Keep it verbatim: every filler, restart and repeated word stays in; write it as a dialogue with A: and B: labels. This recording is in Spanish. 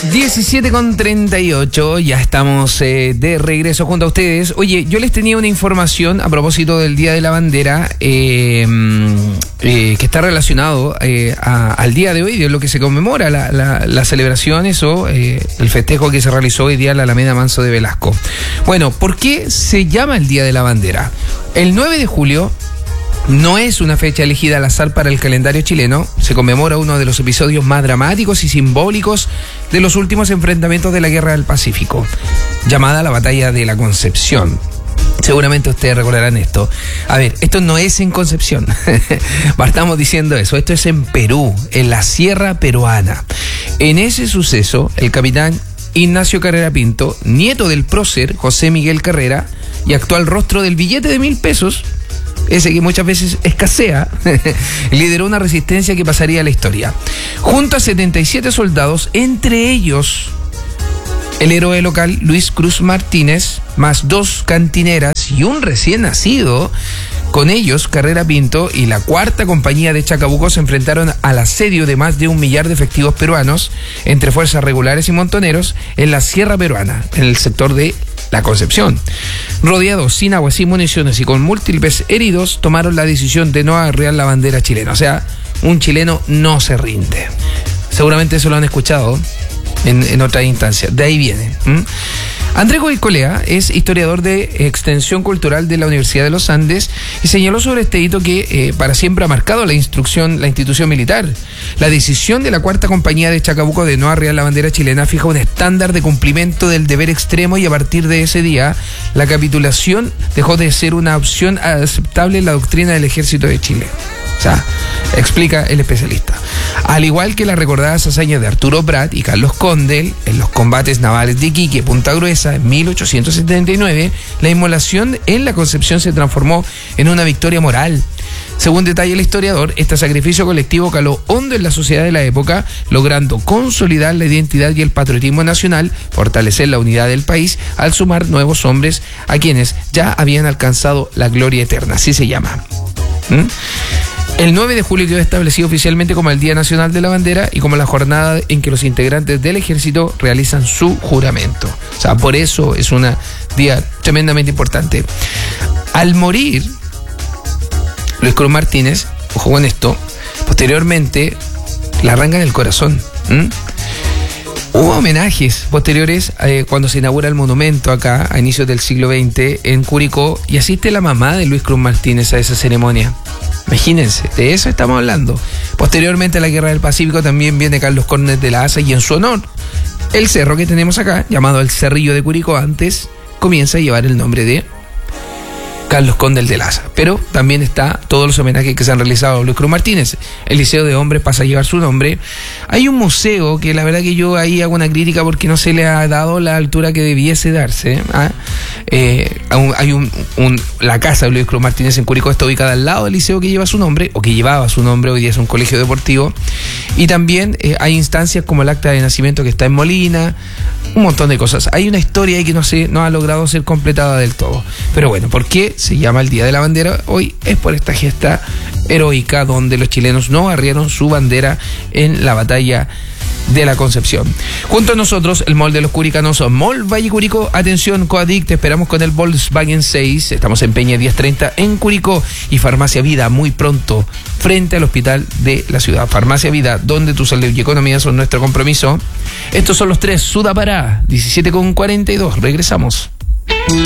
A: diecisiete con treinta y ocho, ya estamos eh, de regreso junto a ustedes. Oye, yo les tenía una información a propósito del Día de la Bandera eh, eh, que está relacionado eh, a, al día de hoy, de lo que se conmemora, la, la, las celebraciones o eh, el festejo que se realizó hoy día en la Alameda Manso de Velasco. Bueno, ¿por qué se llama el Día de la Bandera? El nueve de julio no es una fecha elegida al azar para el calendario chileno. Se conmemora uno de los episodios más dramáticos y simbólicos de los últimos enfrentamientos de la Guerra del Pacífico, llamada la Batalla de la Concepción. Seguramente ustedes recordarán esto. A ver, esto no es en Concepción. Partamos diciendo eso. Esto es en Perú, en la Sierra Peruana. En ese suceso, el capitán Ignacio Carrera Pinto, nieto del prócer José Miguel Carrera y actual rostro del billete de mil pesos, ese que muchas veces escasea, lideró una resistencia que pasaría a la historia. Junto a setenta y siete soldados, entre ellos el héroe local Luis Cruz Martínez, más dos cantineras y un recién nacido. Con ellos, Carrera Pinto y la cuarta compañía de Chacabuco se enfrentaron al asedio de más de un millar de efectivos peruanos, entre fuerzas regulares y montoneros, en la Sierra Peruana, en el sector de La Concepción. Rodeados, sin agua, sin municiones y con múltiples heridos, tomaron la decisión de no arriar la bandera chilena. O sea, un chileno no se rinde. Seguramente eso lo han escuchado en, en otras instancias. De ahí viene. ¿Mm? Andrés Goicolea es historiador de extensión cultural de la Universidad de los Andes y señaló sobre este hito que eh, para siempre ha marcado la instrucción, la institución militar. La decisión de la cuarta compañía de Chacabuco de no arriar la bandera chilena fija un estándar de cumplimiento del deber extremo, y a partir de ese día la capitulación dejó de ser una opción aceptable en la doctrina del Ejército de Chile. O sea, explica el especialista. Al igual que las recordadas hazañas de Arturo Prat y Carlos Condel en los combates navales de Iquique, Punta Gruesa, en mil ochocientos setenta y nueve, la inmolación en la Concepción se transformó en una victoria moral. Según detalla el historiador, este sacrificio colectivo caló hondo en la sociedad de la época, logrando consolidar la identidad y el patriotismo nacional, fortalecer la unidad del país, al sumar nuevos hombres a quienes ya habían alcanzado la gloria eterna. Así se llama. ¿Mm? El nueve de julio quedó establecido oficialmente como el Día Nacional de la Bandera y como la jornada en que los integrantes del ejército realizan su juramento. O sea, por eso es un día tremendamente importante. Al morir Luis Cruz Martínez, ojo con esto, posteriormente le arrancan el corazón. ¿Mm? Hubo homenajes posteriores eh, cuando se inaugura el monumento acá a inicios del siglo veinte en Curicó, y asiste la mamá de Luis Cruz Martínez a esa ceremonia. Imagínense, de eso estamos hablando. Posteriormente a la Guerra del Pacífico también viene Carlos Cornet de la Asa, y en su honor el cerro que tenemos acá, llamado el Cerrillo de Curicó antes, comienza a llevar el nombre de Carlos Condel de la Asa. Pero también está todos los homenajes que se han realizado a Luis Cruz Martínez. El Liceo de Hombres pasa a llevar su nombre. Hay un museo que la verdad que yo ahí hago una crítica porque no se le ha dado la altura que debiese darse. ¿Ah? Eh, hay un, un la casa de Luis Cruz Martínez en Curicó está ubicada al lado del liceo que lleva su nombre, o que llevaba su nombre, hoy día es un colegio deportivo. Y también eh, hay instancias como el acta de nacimiento que está en Molina, un montón de cosas. Hay una historia ahí que no se no ha logrado ser completada del todo. Pero bueno, ¿por qué se llama el Día de la Bandera hoy? Es por esta gesta heroica donde los chilenos no arriaron su bandera en la batalla de la Concepción. Junto a nosotros, el mall de los curicanos, Mall Valle Curicó. Atención, Coadic, te esperamos con el Volkswagen seis. Estamos en Peña diez treinta en Curicó, y Farmacia Vida muy pronto frente al hospital de la ciudad. Farmacia Vida, donde tu salud y economía son nuestro compromiso. Estos son los tres Sudapará, diecisiete con cuarenta y dos. Regresamos.